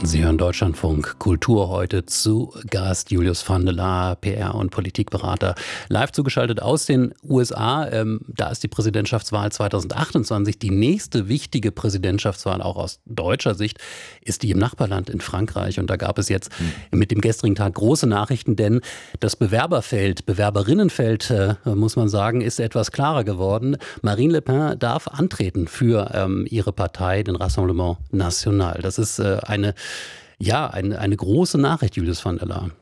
Sie hören Deutschlandfunk Kultur heute, zu Gast Julius van der Laar, PR- und Politikberater, live zugeschaltet aus den USA. Da ist die Präsidentschaftswahl 2028. Die nächste wichtige Präsidentschaftswahl, auch aus deutscher Sicht, ist die im Nachbarland in Frankreich. Und da gab es jetzt mit dem gestrigen Tag große Nachrichten, denn das Bewerberinnenfeld, muss man sagen, ist etwas klarer geworden. Marine Le Pen darf antreten für ihre Partei, den Rassemblement National. Das ist eine große Nachricht, Julius van der Laar.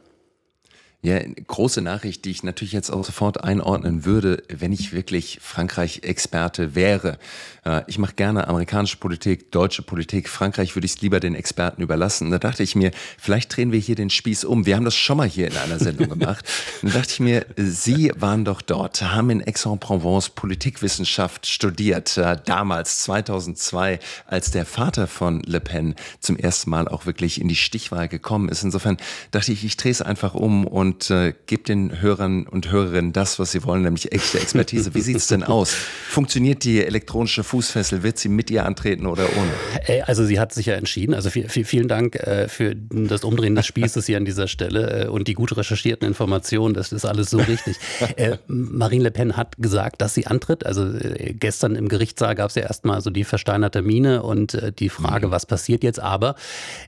Ja, eine große Nachricht, die ich natürlich jetzt auch sofort einordnen würde, wenn ich wirklich Frankreich-Experte wäre. Ich mache gerne amerikanische Politik, deutsche Politik. Frankreich würde ich es lieber den Experten überlassen. Und da dachte ich mir, vielleicht drehen wir hier den Spieß um. Wir haben das schon mal hier in einer Sendung gemacht. Und da dachte ich mir, Sie waren doch dort, haben in Aix-en-Provence Politikwissenschaft studiert. Damals, 2002, als der Vater von Le Pen zum ersten Mal auch wirklich in die Stichwahl gekommen ist. Insofern dachte ich, ich drehe es einfach um und gebe den Hörern und Hörerinnen das, was sie wollen, nämlich echte Expertise. Wie sieht es denn aus? Funktioniert die elektronische Fußfessel? Wird sie mit ihr antreten oder ohne? Also sie hat sich ja entschieden. Also vielen Dank für das Umdrehen des Spießes hier an dieser Stelle und die gut recherchierten Informationen. Das ist alles so richtig. Marine Le Pen hat gesagt, dass sie antritt. Also gestern im Gerichtssaal gab es ja erstmal so die versteinerte Miene und die Frage, was passiert jetzt? Aber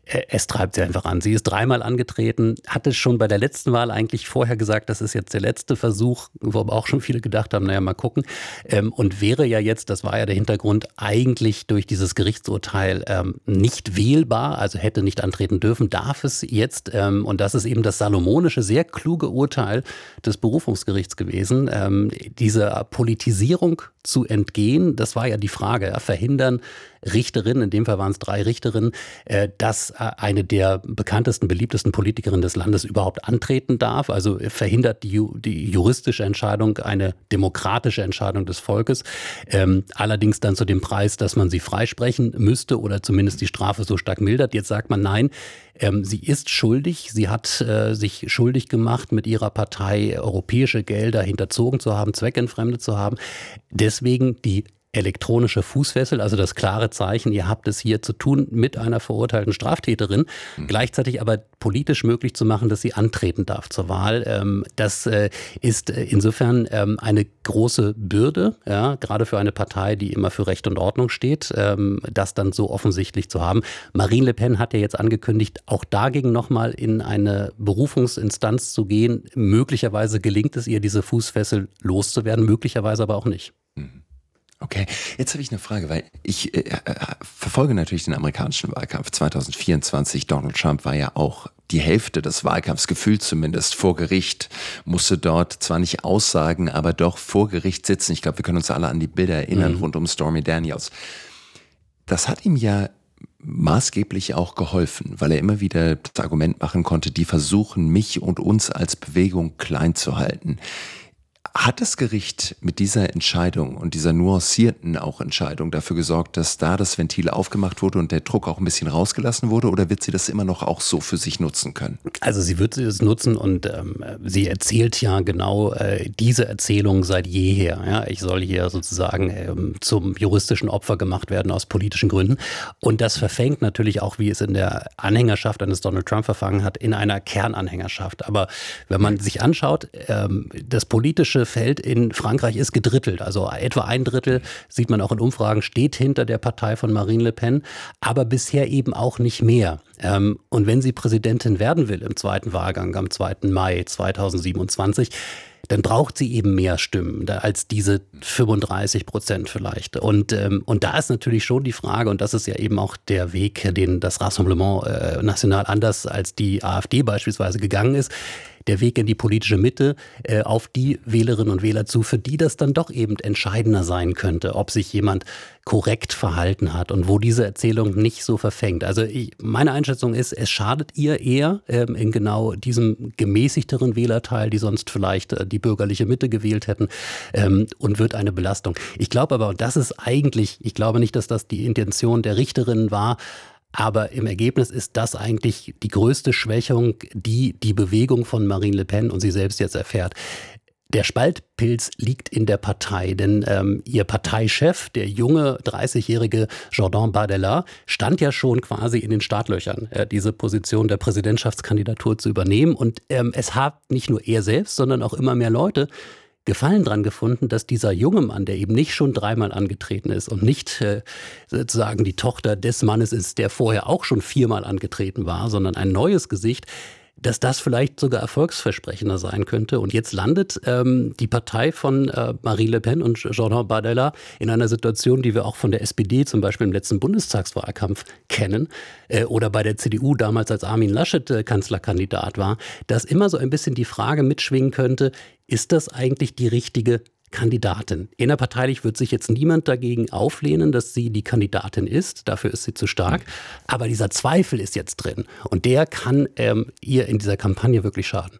es treibt sie einfach an. Sie ist dreimal angetreten, hatte schon bei der letzten Wahl eigentlich vorher gesagt, das ist jetzt der letzte Versuch, wo aber auch schon viele gedacht haben, naja, mal gucken. Und wäre ja jetzt, das war ja der Hintergrund, eigentlich durch dieses Gerichtsurteil nicht wählbar, also hätte nicht antreten dürfen, darf es jetzt. Und das ist eben das salomonische, sehr kluge Urteil des Berufungsgerichts gewesen, dieser Politisierung zu entgehen. Das war ja die Frage, verhindern Richterinnen, in dem Fall waren es 3 Richterinnen, dass eine der bekanntesten, beliebtesten Politikerinnen des Landes überhaupt antreten darf. Also verhindert die juristische Entscheidung eine demokratische Entscheidung des Volkes. Allerdings dann zu dem Preis, dass man sie freisprechen müsste oder zumindest die Strafe so stark mildert. Jetzt sagt man nein, sie ist schuldig. Sie hat sich schuldig gemacht, mit ihrer Partei europäische Gelder hinterzogen zu haben, zweckentfremdet zu haben. Deswegen die elektronische Fußfessel, also das klare Zeichen, ihr habt es hier zu tun mit einer verurteilten Straftäterin, gleichzeitig aber politisch möglich zu machen, dass sie antreten darf zur Wahl. Das ist insofern eine große Bürde, ja, gerade für eine Partei, die immer für Recht und Ordnung steht, das dann so offensichtlich zu haben. Marine Le Pen hat ja jetzt angekündigt, auch dagegen nochmal in eine Berufungsinstanz zu gehen. Möglicherweise gelingt es ihr, diese Fußfessel loszuwerden, möglicherweise aber auch nicht. Okay, jetzt habe ich eine Frage, weil ich verfolge natürlich den amerikanischen Wahlkampf 2024. Donald Trump war ja auch die Hälfte des Wahlkampfs, gefühlt zumindest, vor Gericht, musste dort zwar nicht aussagen, aber doch vor Gericht sitzen. Ich glaube, wir können uns alle an die Bilder erinnern rund um Stormy Daniels. Das hat ihm ja maßgeblich auch geholfen, weil er immer wieder das Argument machen konnte, die versuchen, mich und uns als Bewegung klein zu halten. Hat das Gericht mit dieser Entscheidung und dieser nuancierten auch Entscheidung dafür gesorgt, dass da das Ventil aufgemacht wurde und der Druck auch ein bisschen rausgelassen wurde, oder wird sie das immer noch auch so für sich nutzen können? Also sie wird es nutzen und sie erzählt ja genau diese Erzählung seit jeher. Ja? Ich soll hier sozusagen zum juristischen Opfer gemacht werden aus politischen Gründen. Und das verfängt natürlich auch, wie es in der Anhängerschaft eines Donald Trump verfangen hat, in einer Kernanhängerschaft. Aber wenn man sich anschaut, das politische Feld in Frankreich ist gedrittelt. Also etwa 1/3, sieht man auch in Umfragen, steht hinter der Partei von Marine Le Pen, aber bisher eben auch nicht mehr. Und wenn sie Präsidentin werden will im zweiten Wahlgang am 2. Mai 2027, dann braucht sie eben mehr Stimmen als diese 35% vielleicht. Und da ist natürlich schon die Frage, und das ist ja eben auch der Weg, den das Rassemblement National anders als die AfD beispielsweise gegangen ist, der Weg in die politische Mitte, auf die Wählerinnen und Wähler zu, für die das dann doch eben entscheidender sein könnte, ob sich jemand korrekt verhalten hat und wo diese Erzählung nicht so verfängt. Also meine Einschätzung ist, es schadet ihr eher in genau diesem gemäßigteren Wählerteil, die sonst vielleicht die bürgerliche Mitte gewählt hätten, und wird eine Belastung. Ich glaube aber, und das ist eigentlich, ich glaube nicht, dass das die Intention der Richterinnen war, aber im Ergebnis ist das eigentlich die größte Schwächung, die die Bewegung von Marine Le Pen und sie selbst jetzt erfährt. Der Spaltpilz liegt in der Partei, denn ihr Parteichef, der junge 30-jährige Jordan Bardella, stand ja schon quasi in den Startlöchern, diese Position der Präsidentschaftskandidatur zu übernehmen. Und es hat nicht nur er selbst, sondern auch immer mehr Leute Gefallen dran gefunden, dass dieser junge Mann, der eben nicht schon dreimal angetreten ist und nicht sozusagen die Tochter des Mannes ist, der vorher auch schon 4-mal angetreten war, sondern ein neues Gesicht, dass das vielleicht sogar erfolgsversprechender sein könnte. Und jetzt landet die Partei von Marine Le Pen und Jordan Bardella in einer Situation, die wir auch von der SPD zum Beispiel im letzten Bundestagswahlkampf kennen oder bei der CDU damals, als Armin Laschet Kanzlerkandidat war, dass immer so ein bisschen die Frage mitschwingen könnte, ist das eigentlich die richtige Kandidatin? Innerparteilich wird sich jetzt niemand dagegen auflehnen, dass sie die Kandidatin ist. Dafür ist sie zu stark. Aber dieser Zweifel ist jetzt drin. Und der kann ihr in dieser Kampagne wirklich schaden.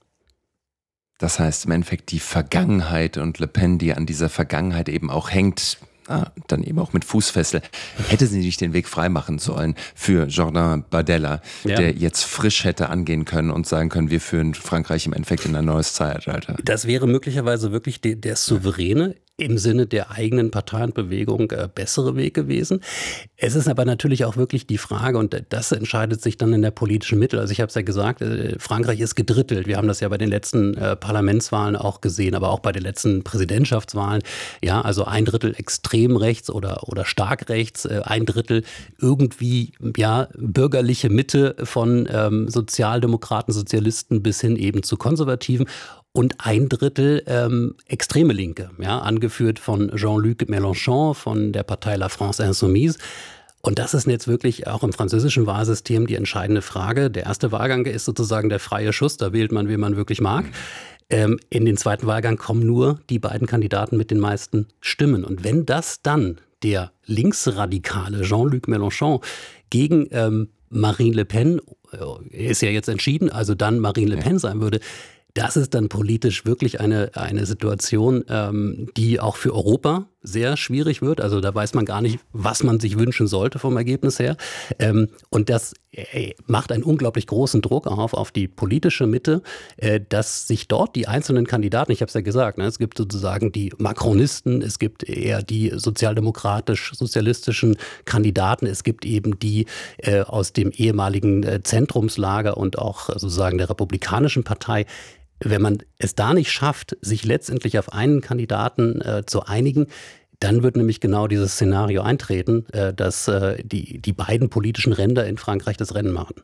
Das heißt im Endeffekt die Vergangenheit und Le Pen, die an dieser Vergangenheit eben auch hängt, dann eben auch mit Fußfessel, hätte sie nicht den Weg freimachen sollen für Jordan Bardella, der jetzt frisch hätte angehen können und sagen können, wir führen Frankreich im Endeffekt in ein neues Zeitalter. Das wäre möglicherweise wirklich der souveräne, im Sinne der eigenen Partei und Bewegung bessere Weg gewesen. Es ist aber natürlich auch wirklich die Frage, und das entscheidet sich dann in der politischen Mitte. Also ich habe es ja gesagt, Frankreich ist gedrittelt. Wir haben das ja bei den letzten Parlamentswahlen auch gesehen, aber auch bei den letzten Präsidentschaftswahlen. Ja, also 1/3 extrem rechts oder stark rechts, 1/3 irgendwie bürgerliche Mitte von Sozialdemokraten, Sozialisten bis hin eben zu Konservativen. Und 1/3 extreme Linke, angeführt von Jean-Luc Mélenchon von der Partei La France Insoumise. Und das ist jetzt wirklich auch im französischen Wahlsystem die entscheidende Frage. Der erste Wahlgang ist sozusagen der freie Schuss, da wählt man, wen man wirklich mag. In den zweiten Wahlgang kommen nur die beiden Kandidaten mit den meisten Stimmen. Und wenn das dann der linksradikale Jean-Luc Mélenchon gegen Marine Le Pen, ist ja jetzt entschieden, also dann Marine Le Pen sein würde, das ist dann politisch wirklich eine Situation, die auch für Europa sehr schwierig wird. Also da weiß man gar nicht, was man sich wünschen sollte vom Ergebnis her. Und das macht einen unglaublich großen Druck auf die politische Mitte, dass sich dort die einzelnen Kandidaten, ich habe es ja gesagt, es gibt sozusagen die Macronisten, es gibt eher die sozialistisch-sozialistischen Kandidaten, es gibt eben die aus dem ehemaligen Zentrumslager und auch sozusagen der Republikanischen Partei. Wenn man es da nicht schafft, sich letztendlich auf einen Kandidaten zu einigen, dann wird nämlich genau dieses Szenario eintreten, dass die beiden politischen Ränder in Frankreich das Rennen machen.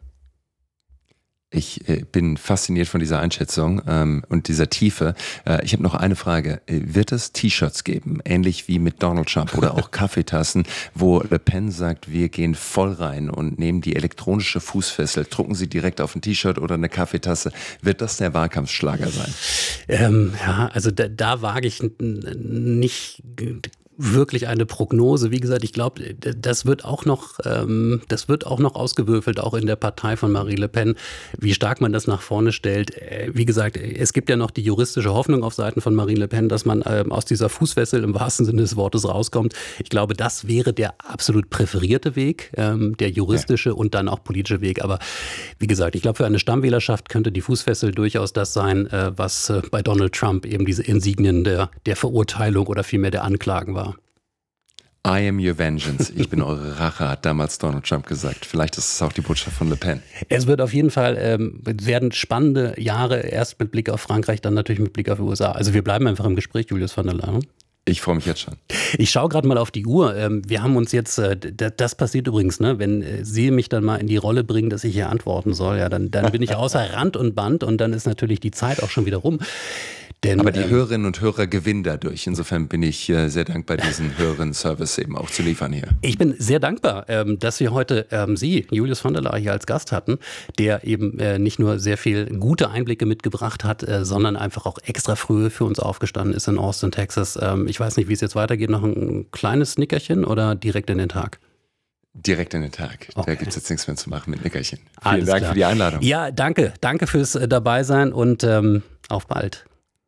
Ich bin fasziniert von dieser Einschätzung und dieser Tiefe. Ich habe noch eine Frage. Wird es T-Shirts geben, ähnlich wie mit Donald Trump oder auch Kaffeetassen, wo Le Pen sagt, wir gehen voll rein und nehmen die elektronische Fußfessel, drucken sie direkt auf ein T-Shirt oder eine Kaffeetasse? Wird das der Wahlkampfschlager sein? Also da wage ich nicht wirklich eine Prognose. Wie gesagt, ich glaube, das wird auch noch ausgewürfelt, auch in der Partei von Marine Le Pen, wie stark man das nach vorne stellt. Wie gesagt, es gibt ja noch die juristische Hoffnung auf Seiten von Marine Le Pen, dass man aus dieser Fußfessel im wahrsten Sinne des Wortes rauskommt. Ich glaube, das wäre der absolut präferierte Weg, der juristische und dann auch politische Weg. Aber wie gesagt, ich glaube, für eine Stammwählerschaft könnte die Fußfessel durchaus das sein, was bei Donald Trump eben diese Insignien der Verurteilung oder vielmehr der Anklagen war. I am your vengeance. Ich bin eure Rache, hat damals Donald Trump gesagt. Vielleicht ist es auch die Botschaft von Le Pen. Es wird auf jeden Fall, werden spannende Jahre, erst mit Blick auf Frankreich, dann natürlich mit Blick auf die USA. Also wir bleiben einfach im Gespräch, Julius von der Leyen. Ich freue mich jetzt schon. Ich schaue gerade mal auf die Uhr. Wir haben uns jetzt, das passiert übrigens, wenn Sie mich dann mal in die Rolle bringen, dass ich hier antworten soll, dann bin ich außer Rand und Band und dann ist natürlich die Zeit auch schon wieder rum. Denn, aber die Hörerinnen und Hörer gewinnen dadurch. Insofern bin ich sehr dankbar, diesen Hörerinnen-Service eben auch zu liefern hier. Ich bin sehr dankbar, dass wir heute Sie, Julius von der Leyen, hier als Gast hatten, der eben nicht nur sehr viel gute Einblicke mitgebracht hat, sondern einfach auch extra früh für uns aufgestanden ist in Austin, Texas. Ich weiß nicht, wie es jetzt weitergeht. Noch ein kleines Nickerchen oder direkt in den Tag? Direkt in den Tag. Okay. Da gibt es jetzt nichts mehr zu machen mit Nickerchen. Vielen Dank für die Einladung. Ja, danke. Danke fürs Dabeisein und auf bald.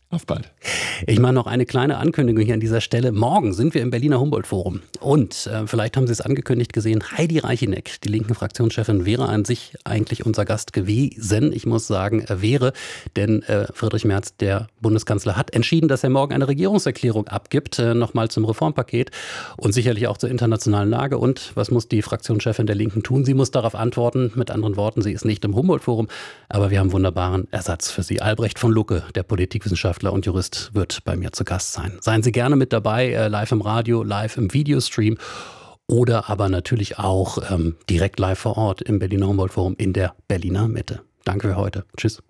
Auf bald. Ich mache noch eine kleine Ankündigung hier an dieser Stelle. Morgen sind wir im Berliner Humboldt-Forum. Und vielleicht haben Sie es angekündigt gesehen, Heidi Reicheneck, die linken Fraktionschefin, wäre an sich eigentlich unser Gast gewesen. Ich muss sagen, wäre, denn Friedrich Merz, der Bundeskanzler, hat entschieden, dass er morgen eine Regierungserklärung abgibt, nochmal zum Reformpaket und sicherlich auch zur internationalen Lage. Und was muss die Fraktionschefin der Linken tun? Sie muss darauf antworten. Mit anderen Worten, sie ist nicht im Humboldt-Forum, aber wir haben einen wunderbaren Ersatz für Sie. Albrecht von Lucke, der Politikwissenschaftler und Jurist, wird bei mir zu Gast sein. Seien Sie gerne mit dabei, live im Radio, live im Videostream oder aber natürlich auch direkt live vor Ort im Berliner Humboldt-Forum in der Berliner Mitte. Danke für heute. Tschüss.